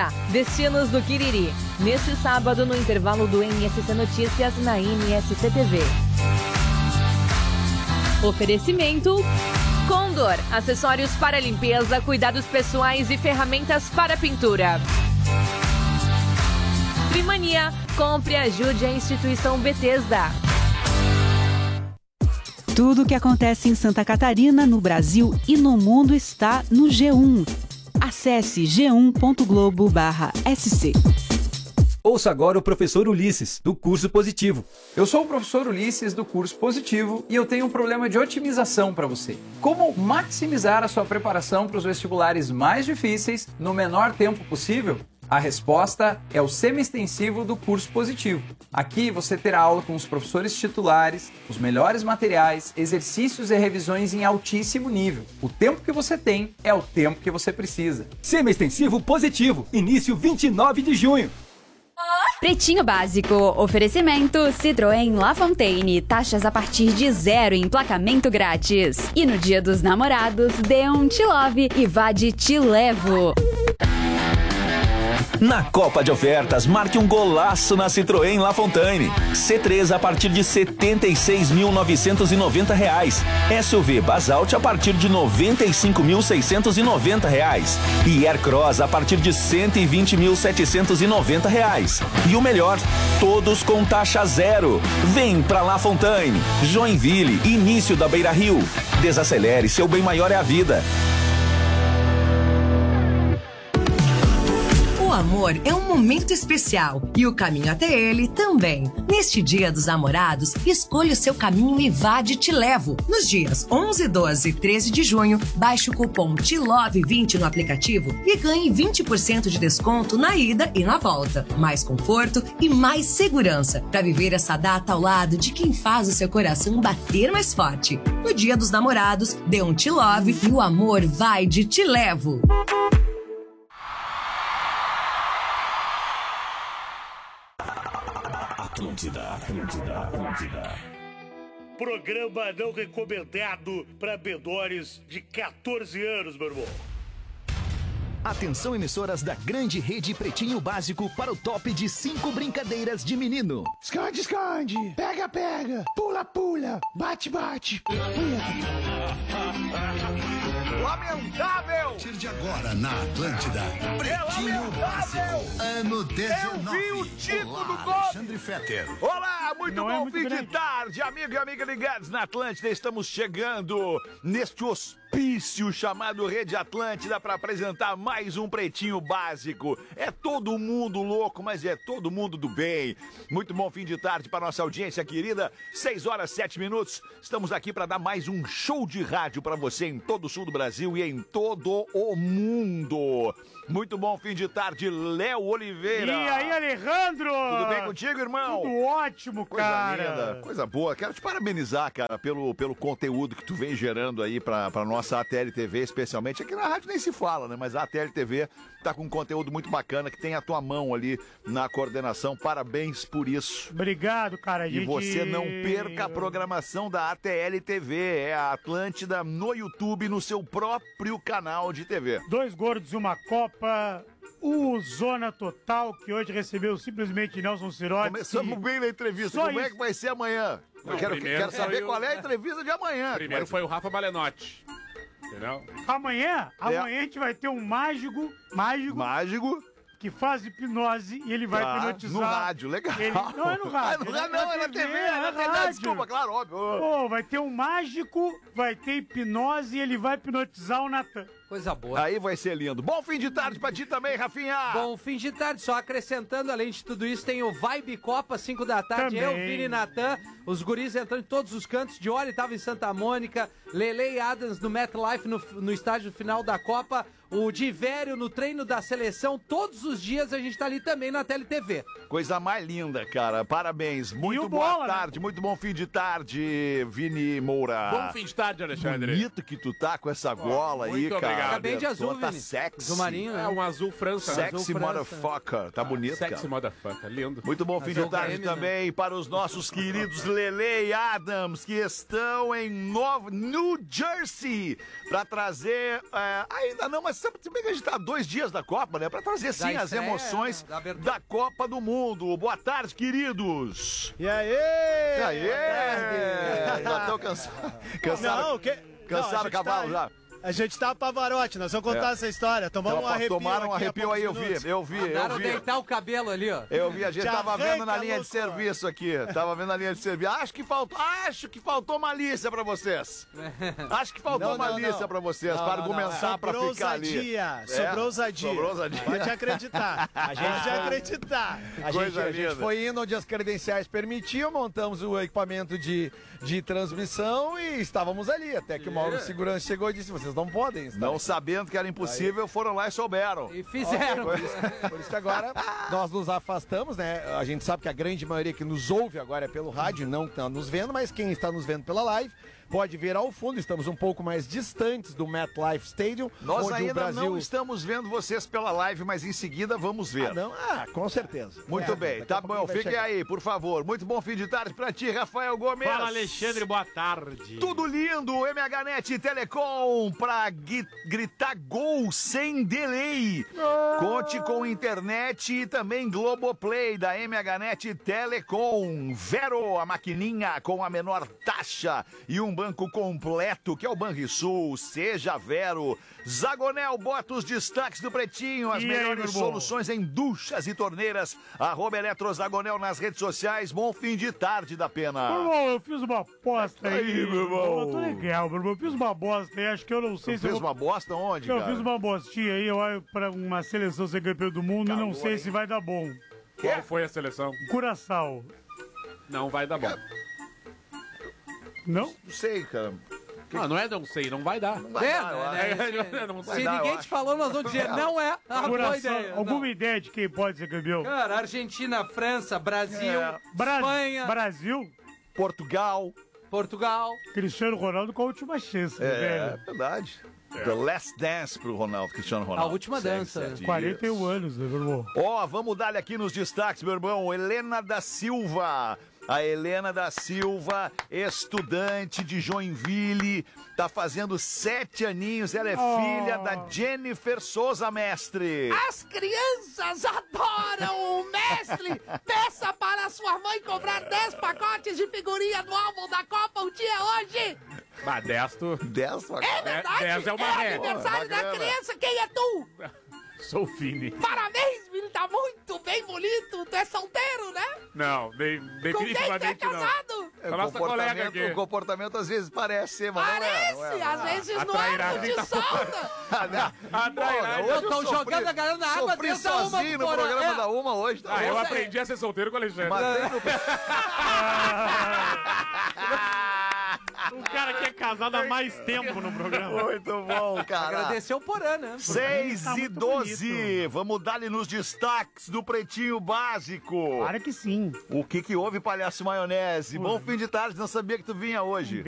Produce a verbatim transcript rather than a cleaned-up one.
Cultura, Destinos do Quiriri. Neste sábado, no intervalo do N S C Notícias na N S C T V. Oferecimento Condor, acessórios para limpeza, cuidados pessoais e ferramentas para pintura. Trimania, compre e ajude a instituição Bethesda. Tudo o que acontece em Santa Catarina, no Brasil e no mundo está no G um. Acesse g um ponto globo barra s c. Ouça agora o professor Ulisses, do Curso Positivo. Eu sou o professor Ulisses, do Curso Positivo, e eu tenho um problema de otimização para você. Como maximizar a sua preparação para os vestibulares mais difíceis no menor tempo possível? A resposta é o semi-extensivo do Curso Positivo. Aqui você terá aula com os professores titulares, os melhores materiais, exercícios e revisões em altíssimo nível. O tempo que você tem é o tempo que você precisa. Semi-extensivo Positivo, início vinte e nove de junho. Pretinho Básico, oferecimento Citroën La Fontaine, taxas a partir de zero e emplacamento grátis. E no Dia dos Namorados, dê um Te Love e vá de Te Levo. Na Copa de Ofertas, marque um golaço na Citroën La Fontaine. C três a partir de setenta e seis mil novecentos e noventa reais. S U V Basalt a partir de noventa e cinco mil seiscentos e noventa reais. E Aircross a partir de cento e vinte mil setecentos e noventa reais. E o melhor, todos com taxa zero. Vem pra La Fontaine. Joinville, início da Beira Rio. Desacelere, seu bem maior é a vida. O amor é um momento especial e o caminho até ele também. Neste Dia dos Namorados, escolha o seu caminho e vá de Te Levo. Nos dias onze, doze e treze de junho, baixe o cupom Te Love vinte no aplicativo e ganhe vinte por cento de desconto na ida e na volta. Mais conforto e mais segurança para viver essa data ao lado de quem faz o seu coração bater mais forte. No Dia dos Namorados, dê um Te Love e o amor vai de Te Levo. Atlântida, Atlântida, Atlântida. Programa não recomendado para menores de quatorze anos, meu irmão. Atenção, emissoras da grande rede Pretinho Básico para o top de cinco brincadeiras de menino. Esconde, esconde, pega, pega, pula, pula, bate, bate. Lamentável! A partir de agora na Atlântida, Pretinho Básico, ano dezenove. Eu vi o título Olá, do gol. Alexandre Fetter. Olá, muito Não bom é muito fim de grande. tarde, amigo e amiga ligados na Atlântida. Estamos chegando neste hospício chamado Rede Atlântida para apresentar mais um Pretinho Básico. É todo mundo louco, mas é todo mundo do bem. Muito bom fim de tarde para nossa audiência querida. seis horas, sete minutos. Estamos aqui para dar mais um show de rádio para você em todo o sul do Brasil e em todo o mundo. Muito bom fim de tarde, Léo Oliveira. E aí, Alejandro? Tudo bem contigo, irmão? Tudo ótimo, Coisa cara. linda, coisa boa. Quero te parabenizar, cara, pelo, pelo conteúdo que tu vem gerando aí pra, pra nossa A T L T V, especialmente. Aqui na rádio nem se fala, né? Mas a A T L T V tá com um conteúdo muito bacana, que tem a tua mão ali na coordenação. Parabéns por isso. Obrigado, cara. E gente... você não perca a programação da A T L T V. É a Atlântida no YouTube, no seu próprio canal de T V. Dois gordos e uma copa. O Zona Total, que hoje recebeu simplesmente Nelson Cirotti. Começamos bem na entrevista. Só Como é isso. que vai ser amanhã? Não, Eu quero, primeiro quero saber foi o- qual é a entrevista de amanhã. Primeiro foi o Rafa Balenotti. Entendeu? Amanhã, É. amanhã a gente vai ter um mágico, mágico, mágico que faz hipnose e ele vai Tá, hipnotizar. no rádio, legal. Ele... Não é no rádio. Ah, no rádio não, é na T V, é na T V, desculpa, claro, óbvio. Pô, vai ter um mágico, vai ter hipnose e ele vai hipnotizar o Natan. Coisa boa. Aí vai ser lindo. Bom fim de tarde pra ti também, Rafinha. Bom fim de tarde, só acrescentando, além de tudo isso, tem o Vibe Copa, cinco da tarde. Também. Eu, Vini e Natan, os guris entrando em todos os cantos. De Oli tava em Santa Mônica, Lele e Adams no MetLife, no, no estágio final da Copa. O Divério no treino da seleção. Todos os dias a gente tá ali também na T L T V. Coisa mais linda, cara. Parabéns. Muito o boa bola, né? tarde, muito bom fim de tarde, Vini Moura. Bom fim de tarde, Alexandre. Bonito que tu tá com essa gola aí, muito cara. Tá bem de azul, Tá Vini. sexy. Azul marinho, né? É um azul França. Sexy Azul França. motherfucker. Tá bonito, Sexy cara. motherfucker, lindo. Muito bom fim de Azul tarde Grêmio, né? também para os nossos queridos Lele e Adams, que estão em Nova, New Jersey, para trazer, é, ainda não, mas sabe bem que a gente tá há dois dias da Copa, né? Para trazer sim Da as estreia, emoções da abertura. da Copa do Mundo. Boa tarde, queridos. E aí? E aí? Já estão cansados. Cansaram, Não, que... cansaram não, a o gente cavalo tá... já. A gente tá Pavarotti, nós vamos contar É. essa história. Tomamos Então, um arrepio. tomaram um aqui há arrepio aí, eu poucos vi, minutos. eu vi, eu Mandaram vi. deitar o cabelo ali, ó. Eu vi, a gente Já tava vendo arranca, na linha de louco. serviço aqui. Tava vendo na linha de serviço. Acho que faltou, acho que faltou malícia pra vocês. Acho que faltou Não, não, malícia não. pra vocês, Não, pra não, argumentar, não. pra Sobrou ficar ali. ousadia, É, sobrou ousadia. Sobrou ousadia. Pode acreditar. A gente pode acreditar. A gente, Coisa a gente linda. foi indo onde as credenciais permitiam, montamos o equipamento de, de transmissão e estávamos ali. Até que o Mauro de Segurança chegou e disse: vocês não podem estar Não aqui." sabendo que era impossível, foram lá e souberam. E fizeram. Por isso, por isso que agora nós nos afastamos, né? A gente sabe que a grande maioria que nos ouve agora é pelo rádio, não está nos vendo, mas quem está nos vendo pela live pode ver ao fundo. Estamos um pouco mais distantes do MetLife Stadium, Nós onde ainda o Brasil... não estamos vendo vocês pela live, mas em seguida vamos ver. Ah, não? Ah, com certeza. Muito É, bem, daqui tá a pouquinho bom. vai Fiquem chegar. aí, por favor. Muito bom fim de tarde pra ti, Rafael Gomes. Fala, Alexandre, boa tarde. Tudo lindo, M H Net Telecom, pra gui- gritar gol sem delay. Conte com internet e também Globoplay da M H Net Telecom. Vero, a maquininha com a menor taxa e um banco completo, que é o Banrisul. Seja Vero. Zagonel, bota os destaques do Pretinho, as E aí, melhores meu irmão? soluções em duchas e torneiras. Arroba Eletrozagonel nas redes sociais. Bom fim de tarde da Meu pena. irmão, eu fiz uma aposta aí. Aí, meu irmão. Eu tô legal, meu irmão. Eu fiz uma bosta aí, acho que eu não sei Você se eu fez vou... uma bosta onde, Eu cara? fiz uma bostinha aí, eu olho pra uma seleção ser campeão do mundo e não sei se vai dar bom. Qual foi a seleção? Curaçao. Não vai dar bom. Não? Não sei, cara. Não, não é não sei, não vai dar. vai É, dar, eu né, acho. né, Não Se vai dar, ninguém eu te falou, nós vamos dizer, não é a boa Curaçao. ideia. Alguma Não. ideia de quem pode ser campeão? Cara, Argentina, França, Brasil, É. Bra- Espanha, Brasil, Portugal. Portugal. Cristiano Ronaldo com a última chance, né, É, velho? verdade. The Last Dance pro Ronaldo, Cristiano Ronaldo. A última dança. Sexy quarenta e um years. anos, né, meu irmão? Ó, vamos dar aqui nos destaques, meu irmão. Helena da Silva. A Helena da Silva, estudante de Joinville, tá fazendo sete aninhos. Ela é Oh. filha da Jennifer Souza Mestre. As crianças adoram o mestre! Peça para sua mãe comprar dez pacotes de figurinha do álbum da Copa o dia hoje! Bah, desto. Dez, É verdade! dez é uma é ré. aniversário Pô, é uma da grana. criança, quem é tu? Sou o Fini. Parabéns, menino, tá muito bem bonito! Tu é solteiro, né? Não, de, Com quem tu é definitivamente não. casado? É, A o, nossa colega comportamento, aqui. o comportamento às vezes parece ser, mas não é. Não Parece, é, às não é. vezes A no ano trairagem te tá solta! Ah, não. A trairagem. Hoje eu Tão sofri- jogando a galera na água sofri dentro da uma sozinho no fora. programa É. da Uma hoje. Tá Ah, eu bom? aprendi a ser solteiro com o Alexandre. Matei no... O cara que é casado há mais tempo no programa. Muito bom, cara. Agradecer o Porã, né? seis Tá e muito doze. bonito. Vamos dar-lhe nos destaques do Pretinho Básico. Claro que sim. O que que houve, palhaço maionese? Bom fim de tarde, não sabia que tu vinha hoje.